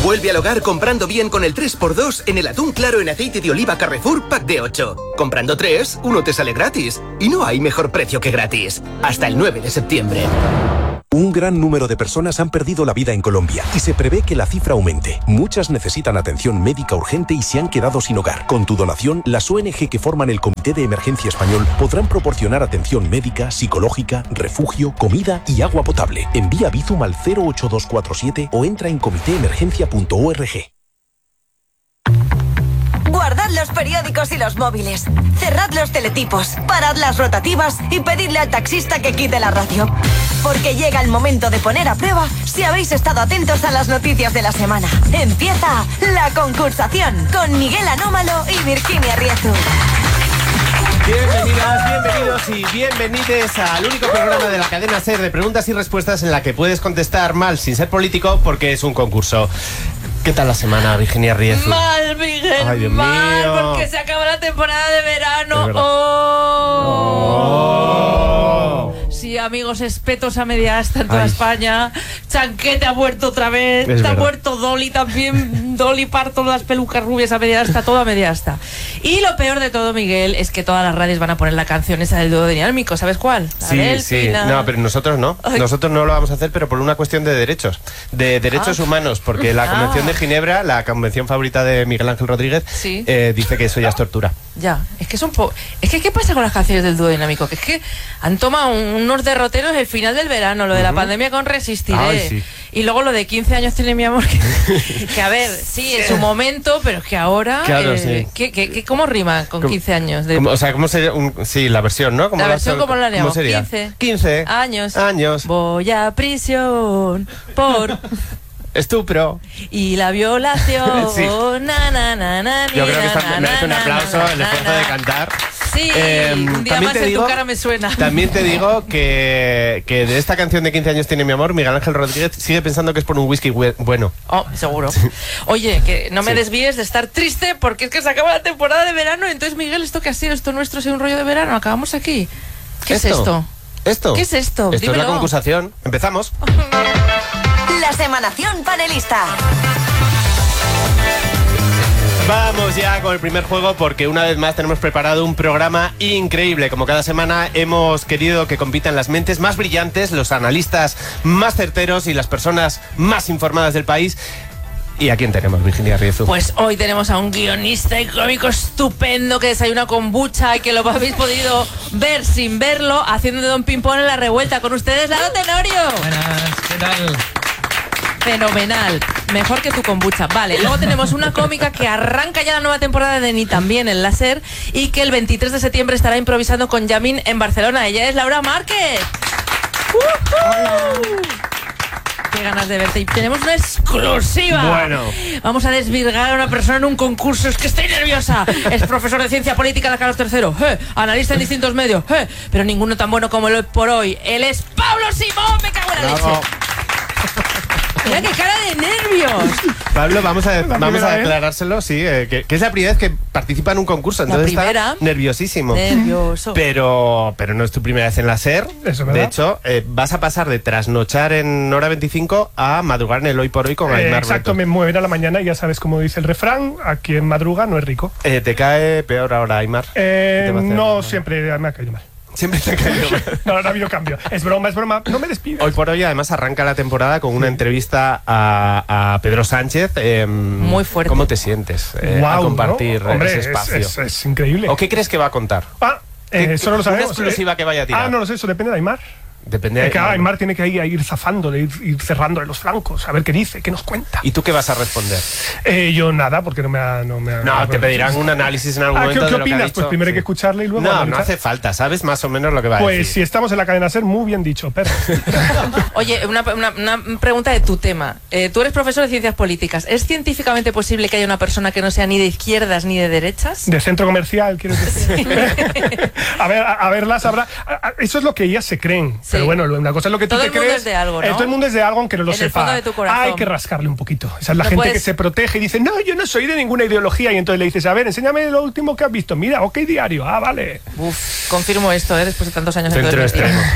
Vuelve al hogar comprando bien con el 3x2 en el atún claro en aceite de oliva Carrefour Pack de 8. Comprando 3, uno te sale gratis. Y no hay mejor precio que gratis. Hasta el 9 de septiembre. Un gran número de personas han perdido la vida en Colombia y se prevé que la cifra aumente. Muchas necesitan atención médica urgente y se han quedado sin hogar. Con tu donación, las ONG que forman el Comité de Emergencia Español podrán proporcionar atención médica, psicológica, refugio, comida y agua potable. Envía Bizum al 08247 o entra en comitéemergencia.org. Guardad los periódicos y los móviles. Cerrad los teletipos. Parad las rotativas y pedidle al taxista que quite la radio. Porque llega el momento de poner a prueba si habéis estado atentos a las noticias de la semana. Empieza la concursación con Miguel Anómalo y Virginia Riezu. Bienvenidas, bienvenidos y bienvenides al único programa de la cadena SER de preguntas y respuestas en la que puedes contestar mal sin ser político porque es un concurso. ¿Qué tal la semana, Virginia Riezu? Mal, Miguel, ay, Dios mal, mío. porque se acaba la temporada de verano. Sí, amigos, espetos a media asta en toda España. Chanquete ha muerto otra vez. Ha muerto Dolly también. Dolly Parton, las pelucas rubias a media asta, todo a media asta. Y lo peor de todo, Miguel, es que todas las radios van a poner la canción esa del dúo dinámico. ¿Sabes cuál? Sí. No, pero nosotros no. Ay. Nosotros no lo vamos a hacer, pero por una cuestión de derechos. De derechos humanos. Porque la Convención de Ginebra, la convención favorita de Miguel Ángel Rodríguez, dice que eso ya es tortura. Ya, es que son es que ¿qué pasa con las canciones del dúo dinámico? Que es que han tomado unos derroteros el final del verano, lo de la pandemia con Resistiré. Ay, sí. Y luego lo de 15 años tiene mi amor, que a ver, sí, en su momento, pero es que ahora... Claro, sí. ¿Cómo rima con 15 años? O sea, ¿cómo sería? Sí, la versión, ¿no? La versión, ¿cómo la haríamos? ¿Cómo sería? 15 años. Voy a prisión por... estupro. Y la violación. Sí. Yo creo que esta merece un aplauso el esfuerzo de cantar. Sí, un día más en tu cara me suena. También te digo que de esta canción de 15 años tiene mi amor, Miguel Ángel Rodríguez sigue pensando que es por un whisky bueno. Oh, seguro. Oye, que no me desvíes de estar triste porque es que se acaba la temporada de verano. Entonces, Miguel, ¿esto qué ha sido? ¿Esto nuestro ha sido un rollo de verano? ¿Acabamos aquí? ¿Qué es esto? ¿Esto? ¿Qué es esto? Esto Dímelo. es la concursación. Empezamos. La semanación panelista. Vamos ya con el primer juego porque una vez más tenemos preparado un programa increíble. Como cada semana hemos querido que compitan las mentes más brillantes, los analistas más certeros y las personas más informadas del país. ¿Y a quién tenemos, Virginia Riezu? Pues hoy tenemos a un guionista y cómico estupendo que desayuna kombucha y que lo habéis podido ver sin verlo haciendo de Don Pimpón en La Revuelta. Con ustedes, Lalo Tenorio. Buenas, ¿qué tal? Fenomenal, mejor que tu kombucha. Vale, luego tenemos una cómica que arranca ya la nueva temporada de Ni también en la SER y que el 23 de septiembre estará improvisando con Yamin en Barcelona. Ella es Laura Márquez. Qué ganas de verte. Y tenemos una exclusiva. Bueno. Vamos a desvirgar a una persona en un concurso. Es que estoy nerviosa. Es profesor de ciencia política de Carlos III. Analista en distintos medios. Pero ninguno tan bueno como el hoy por hoy. Él es Pablo Simón. Me cago en la leche. Mira qué cara de nervios. Pablo, vamos a declarárselo, sí, que es la primera vez que participa en un concurso, entonces está nerviosísimo. Nervioso. Pero no es tu primera vez en la SER. Eso, ¿verdad? De hecho, vas a pasar de trasnochar en Hora 25 a madrugar en el Hoy por Hoy con Aymar exacto, Reto. me mueven a la mañana y ya sabes cómo dice el refrán, a quien madruga no es rico. ¿Te cae peor ahora, Aymar? No, siempre me ha caído mal. Siempre te ha caído mal. No ha habido cambio. Es broma, no me despides. Hoy por Hoy además arranca la temporada con una entrevista a Pedro Sánchez. Muy fuerte. ¿Cómo te sientes a compartir ese espacio? Es increíble. ¿O qué crees que va a contar? Eso no lo sabemos. ¿Una exclusiva que vaya a tirar? No lo sé, eso depende de Aymar. Depende de Aymar tiene que ir zafándole, ir cerrándole los flancos, a ver qué dice, qué nos cuenta. ¿Y tú qué vas a responder? Yo nada, porque no, te pedirán un análisis en algún momento. ¿Qué de lo opinas? Que ha dicho. Pues primero hay que escucharle y luego No hace falta, sabes más o menos lo que va a decir. Pues si estamos en la cadena SER, muy bien dicho, perro. Oye, una pregunta de tu tema. Tú eres profesor de ciencias políticas. ¿Es científicamente posible que haya una persona que no sea ni de izquierdas ni de derechas? De centro comercial, quiero decir. Sí. a verlas habrá. Eso es lo que ellas se creen. Sí. Pero bueno, una cosa es lo que tú todo te crees. Todo el mundo es de algo, ¿no? Todo el mundo es de algo, aunque no lo en sepa. El fondo de tu corazón. Hay que rascarle un poquito. Esa es la gente que se protege y dice, no, yo no soy de ninguna ideología. Y entonces le dices, a ver, enséñame lo último que has visto. Mira, OK Diario. Vale. Confirmo esto, después de tantos años Centro extremo.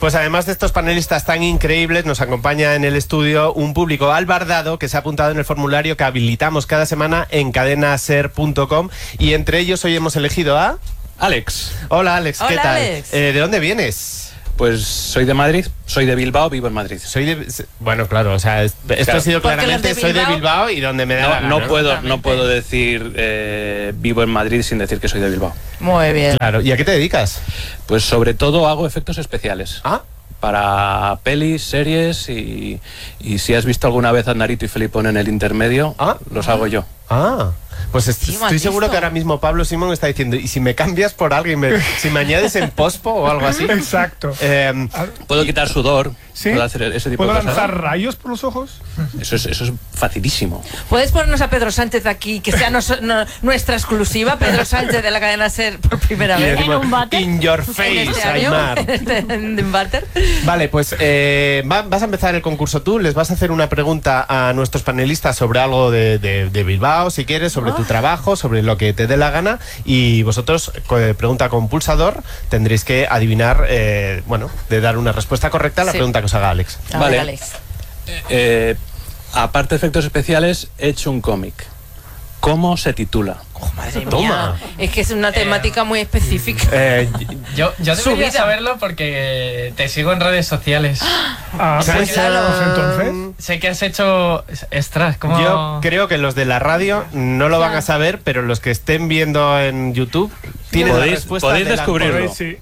Pues además de estos panelistas tan increíbles, nos acompaña en el estudio un público albardado que se ha apuntado en el formulario que habilitamos cada semana en cadenaser.com, y entre ellos hoy hemos elegido a... Alex. Hola Alex, ¿qué Hola, tal? Alex. ¿De dónde vienes? Pues soy de Madrid, soy de Bilbao, vivo en Madrid. Bueno, claro, o sea, esto Claro. ha sido Porque claramente los de soy de Bilbao- Bilbao y donde me da la gana, No puedo decir vivo en Madrid sin decir que soy de Bilbao. Muy bien. Claro, ¿y a qué te dedicas? Pues sobre todo hago efectos especiales. Ah, Para pelis, series y si has visto alguna vez a Narito y Felipón en el intermedio, los hago yo. pues Sí, estoy matizo. seguro que ahora mismo Pablo Simón está diciendo, ¿y si me cambias por alguien? Si me añades en pospo o algo así. Exacto. Puedo quitar sudor, ¿Sí? puedo hacer ese tipo ¿Puedo de cosas. lanzar rayos por los ojos? Eso es facilísimo. ¿Puedes ponernos a Pedro Sánchez aquí, que sea nuestra exclusiva? Pedro Sánchez de la cadena SER por primera Y vez. decimos, un váter? in your En face, este año, Aymar. en un váter. Vale, pues vas a empezar el concurso tú, les vas a hacer una pregunta a nuestros panelistas sobre algo de Bilbao, si quieres, sobre tu trabajo, sobre lo que te dé la gana, y vosotros, pregunta con pulsador, tendréis que adivinar, de dar una respuesta correcta a la Sí. pregunta que os haga Alex. A Vale. ver, Alex. Aparte de efectos especiales, he hecho un cómic. ¿Cómo se titula? Madre mía. Toma. Es que es una temática muy específica. Yo Su debería vida. saberlo porque te sigo en redes sociales. Pues entonces. Sé que has hecho extras, como... Yo creo que los de la radio no lo van a saber, pero los que estén viendo en YouTube tienen la respuesta. podéis delante. descubrirlo. Sí.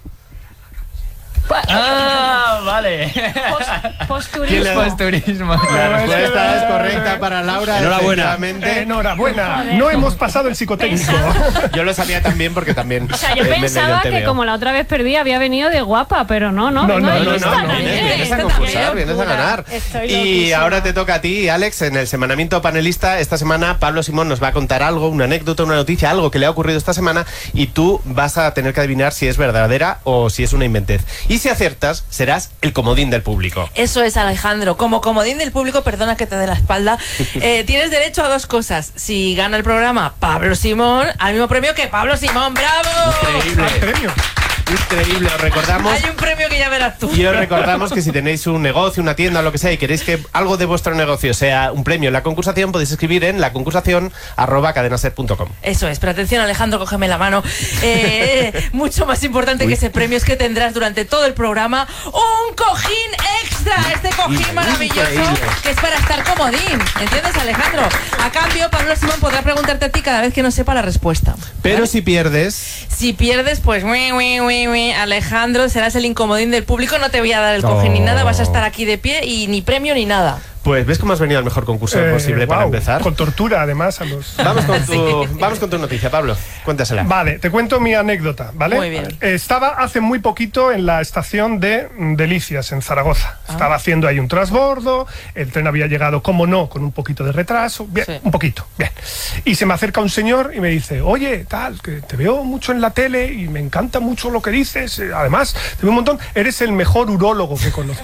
Ah, vale. Posturismo. Posturismo. La respuesta es correcta para Laura. Enhorabuena. efectivamente. Enhorabuena. No hemos pasado el psicotécnico. Yo lo sabía también porque también. O sea, yo me he leído pensaba el que TVO. como la otra vez perdí había venido de guapa, pero no. No, vengo no, de no, lista no, también. vienes a Esto concursar, también, vienes a ganar. Estoy Y loquísima. ahora te toca a ti, Alex, en el semanamiento panelista. Esta semana Pablo Simón nos va a contar algo, una anécdota, una noticia, algo que le ha ocurrido esta semana, y tú vas a tener que adivinar si es verdadera o si es una inventez. Y si aciertas, serás el comodín del público. Eso es, Alejandro. Como comodín del público, perdona que te dé la espalda, tienes derecho a dos cosas. Si gana el programa Pablo Simón, al mismo premio que Pablo Simón. ¡Bravo! Increíble. Premio. Increíble, os recordamos. Hay un premio que ya verás tú. Y os recordamos que si tenéis un negocio, una tienda, lo que sea, y queréis que algo de vuestro negocio sea un premio en la concursación, podéis escribir en laconcursación@cadenaser.com. Eso es, pero atención, Alejandro, cógeme la mano. Mucho más importante que ese premio es que tendrás durante todo el programa un cojín extra. Este cojín maravilloso Increíble. que es para estar comodín. ¿Entiendes, Alejandro? A cambio, Pablo Simón podrá preguntarte a ti cada vez que no sepa la respuesta. Pero si pierdes, Si pierdes, pues Alejandro, serás el incomodín del público. No te voy a dar el cojín ni nada. Vas a estar aquí de pie y ni premio ni nada. pues ves cómo has venido al mejor concurso posible para Guau, empezar. Con tortura, además, a los... Vamos con tu noticia, Pablo. Cuéntasela. Vale, te cuento mi anécdota, ¿vale? Muy bien. Estaba hace muy poquito en la estación de Delicias, en Zaragoza. Ah. Estaba haciendo ahí un transbordo, el tren había llegado, como no, con un poquito de retraso. Bien, Sí. un poquito, bien. Y se me acerca un señor y me dice, oye, tal, que te veo mucho en la tele y me encanta mucho lo que dices. Además, te veo un montón, eres el mejor urólogo que conozco.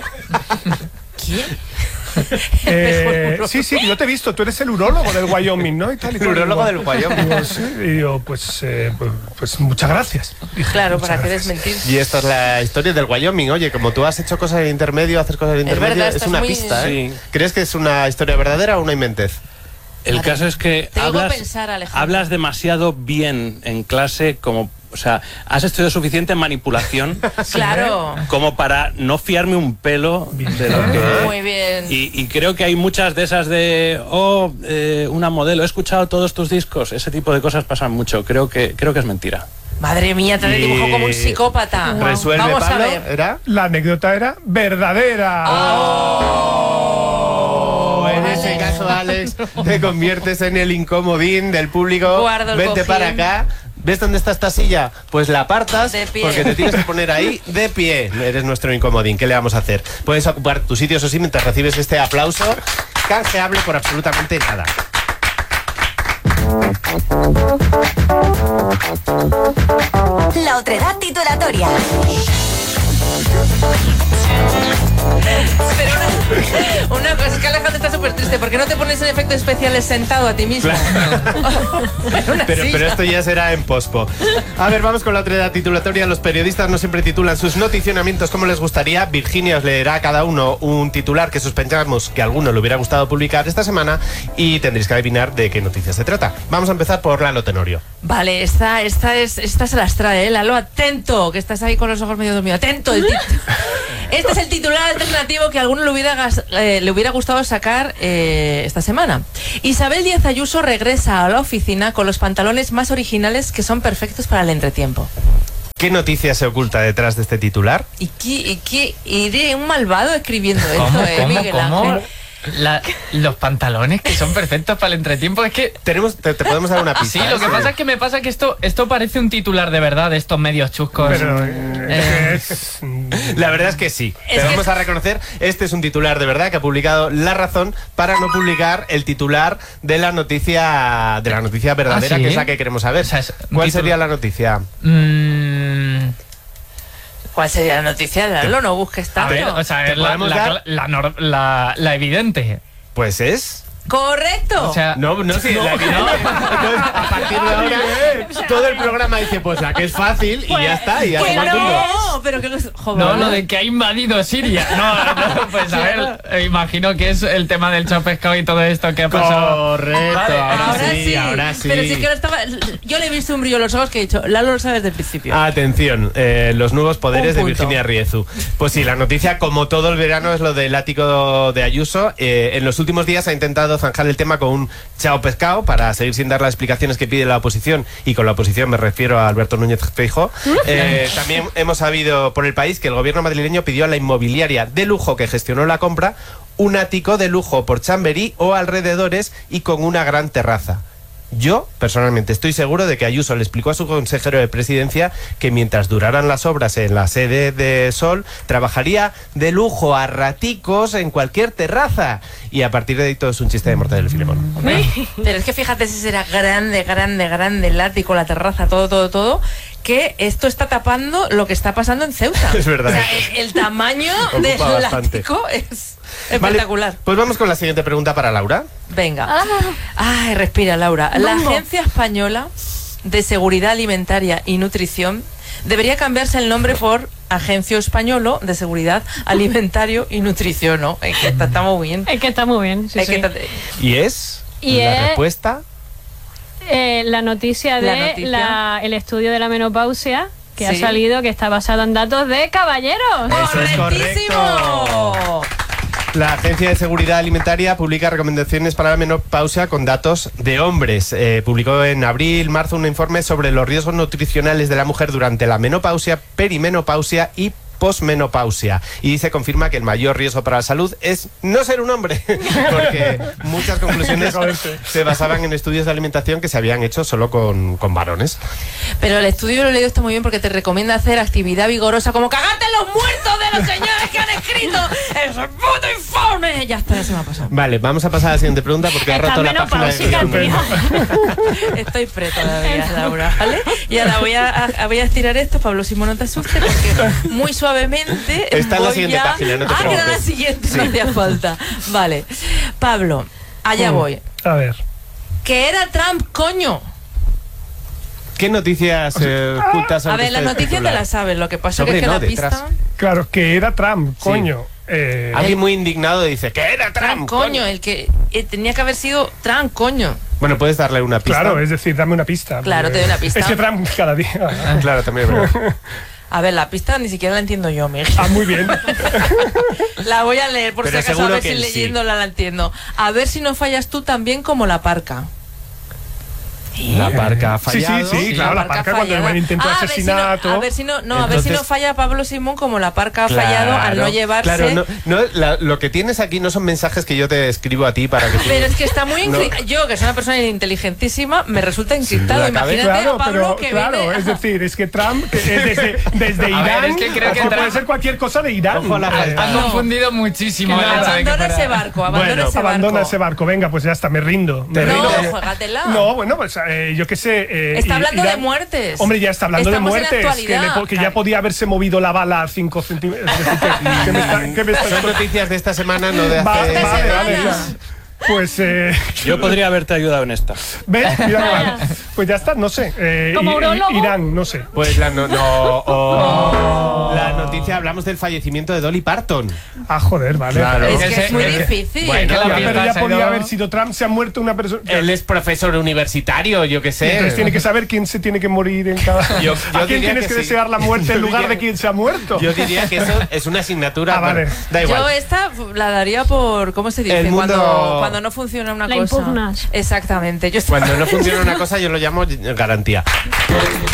Sí, yo te he visto, tú eres el urólogo del Wyoming, ¿no? Y tal, y El tal. urólogo Digo, del Wyoming. digo, sí, y digo, pues muchas gracias. Dije, Claro, muchas ¿para qué gracias. desmentir? Y esta es la historia del Wyoming. Oye, como tú has hecho cosas en intermedio, haces cosas en intermedio, verdad, es estás una muy- pista, ¿eh? Sí. ¿Crees que es una historia verdadera o una inventez? El Vale. caso es que Te digo pensar, Alejandro. hablas demasiado bien en clase como... O sea, has estudiado suficiente manipulación Claro. como para no fiarme un pelo de lo que... Muy bien. Y creo que hay muchas de esas de... una modelo, he escuchado todos tus discos. Ese tipo de cosas pasan mucho. Creo que es mentira. Madre mía, te dibujo como un psicópata. Resuelve, Vamos Pablo. a ver. ¿Era? La anécdota era verdadera. En ese caso, Alex, te conviertes en el incomodín del público. Guardo el Vente cojín. para acá. ¿Ves dónde está esta silla? Pues la apartas De pie. porque te tienes que poner ahí de pie. Eres nuestro incomodín. ¿Qué le vamos a hacer? Puedes ocupar tu sitio, eso sí, mientras recibes este aplauso canjeable por absolutamente nada. La otredad titulatoria. Pero una cosa es que Alejandro está súper triste. ¿Por qué no te pones en efectos especiales sentado a ti mismo? Pero esto ya será en pospo. A ver, vamos con la otra titulatoria. Los periodistas no siempre titulan sus noticionamientos como les gustaría. Virginia os leerá a cada uno un titular que sospechamos que a alguno le hubiera gustado publicar esta semana y tendréis que adivinar de qué noticias se trata. Vamos a empezar por Lalo Tenorio. Vale, esta se las trae, Lalo, atento, que estás ahí con los ojos medio dormidos. Atento. Este es el titular alternativo que a alguno le hubiera gustado sacar esta semana. Isabel Díaz Ayuso regresa a la oficina con los pantalones más originales que son perfectos para el entretiempo. ¿Qué noticia se oculta detrás de este titular? ¿Y de un malvado escribiendo esto, Miguel Ángel? Los pantalones que son perfectos para el entretiempo. Es que te podemos dar una pista. Sí, lo que pasa es que me pasa que esto parece un titular de verdad de estos medios chuscos. Pero la verdad es que sí. Te vamos a reconocer, este es un titular de verdad que ha publicado La Razón para no publicar el titular de la noticia verdadera, ¿sí? Que es la que queremos saber. O sea, ¿Cuál sería la noticia? ¿Cuál sería la noticia? Lalo, no busques tanto. A ver, o sea, la evidente. Pues es... ¡Correcto! O sea, no, sí, la evidente. Entonces, a partir de ahora, todo el programa dice, pues la que es fácil y ya está. Y ya pues está. no, pero que lo de que ha invadido Siria. No, pues a ver, imagino que es el tema del chao pescado y todo esto que ha pasado. Correcto, vale, ahora sí. Pero sí que yo le he visto un brillo en los ojos que he dicho, Lalo lo sabe desde el principio. Atención, los nuevos poderes de Virginia Riezu. Pues sí, la noticia, como todo el verano, es lo del ático de Ayuso. En los últimos días ha intentado zanjar el tema con un chao pescado para seguir sin dar las explicaciones que pide la oposición, y con la oposición me refiero a Alberto Núñez Feijóo. También hemos sabido por el país que el gobierno madrileño pidió a la inmobiliaria de lujo que gestionó la compra un ático de lujo por Chamberí o alrededores y con una gran terraza. Yo, personalmente, estoy seguro de que Ayuso le explicó a su consejero de presidencia que mientras duraran las obras en la sede de Sol, trabajaría de lujo a raticos en cualquier terraza. Y a partir de ahí todo es un chiste de Mortadelo y Filemón. Pero es que fíjate si será grande el ático, la terraza, todo, que esto está tapando lo que está pasando en Ceuta. Es verdad. O sea, el tamaño del ático es espectacular. Vale, pues vamos con la siguiente pregunta para Laura. Venga. Ay, respira, Laura. La Agencia Española de Seguridad Alimentaria y Nutrición debería cambiarse el nombre por Agencia Española de Seguridad Alimentario y Nutrición, ¿no? Es que está muy bien. Es que está muy bien, sí. ¿Y es? ¿La respuesta? La noticia de el estudio de la menopausia que ha salido, que está basado en datos de caballeros. Eso es correcto. La Agencia de Seguridad Alimentaria publica recomendaciones para la menopausia con datos de hombres. Publicó en abril-marzo un informe sobre los riesgos nutricionales de la mujer durante la menopausia, perimenopausia y posmenopausia, y se confirma que el mayor riesgo para la salud es no ser un hombre, porque muchas conclusiones se basaban en estudios de alimentación que se habían hecho solo con varones. Pero el estudio lo he leído, está muy bien, porque te recomienda hacer actividad vigorosa como cagarte en los muertos de los señores que han escrito ese puto informe. Ya está, ya se me ha pasado. Vale, vamos a pasar a la siguiente pregunta porque ha roto la página de... Estoy pre todavía, Laura, ¿vale? Y ahora voy a estirar esto, Pablo Simón, no te asustes, porque muy suavemente está en la siguiente página, no te preocupes. Que era la siguiente, sí. No hacía falta. Vale, Pablo, allá voy. A ver. Que era Trump, coño. ¿Qué noticias ocultas sobre A ver, las noticias te las sabes, lo que pasa es que la pista... Claro, que era Trump, coño. Alguien muy indignado dice que era Trump, coño. El que tenía que haber sido Trump, coño. Bueno, puedes darle una pista. Claro, es decir, dame una pista. Claro, te doy una pista. Es que Trump cada día. Claro, también es verdad. A ver, la pista ni siquiera la entiendo yo, Miguel. Ah, muy bien. La voy a leer, por pero si acaso, a ver si leyéndola la entiendo. A ver si no fallas tú también como la Parca. La Parca ha fallado. Sí, claro, la Parca cuando el intento de asesinato. A ver si no falla Pablo Simón como la Parca ha fallado al no llevarse. Claro, lo que tienes aquí no son mensajes que yo te escribo a ti para que tú... Pero es que está muy yo, que soy una persona inteligentísima, me resulta encriptado. Imagínate a Pablo que viene... es decir, es que Trump desde Irán, es que creo que puede ser cualquier cosa de Irán. Han confundido muchísimo. Abandona ese barco, abandona ese barco. Venga, pues ya está, me rindo. No, juégatela. No, bueno, pues yo qué sé. Está hablando de muertes. Hombre, ya está hablando Estamos de muertes. Que ya podía haberse movido la bala a 5 centímetros. Son noticias de esta semana, no de hace... Vale. Pues yo podría haberte ayudado en esta. ¿Ves? Mira, pues ya está, no sé. Como urologo. Irán, no sé. Pues la noticia, hablamos del fallecimiento de Dolly Parton. Ah, joder, vale. Claro. Es que es muy difícil. Bueno, pero ya podía haber sido Trump, se ha muerto una persona. Él es profesor universitario, yo qué sé. Entonces tiene que saber quién se tiene que morir en cada... ¿A quién tienes que desear la muerte en lugar de quién se ha muerto? Yo diría que eso es una asignatura. Vale. Da igual. Yo esta la daría por... ¿Cómo se dice? El mundo... Cuando no funciona una la cosa. impugnas. Exactamente. Cuando no funciona una cosa yo lo llamo garantía.